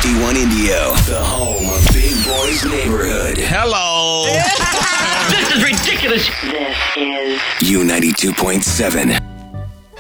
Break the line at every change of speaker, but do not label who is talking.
51 Indio, the home of Big Boy's Neighborhood.
Hello.
This is ridiculous.
This is
U92.7.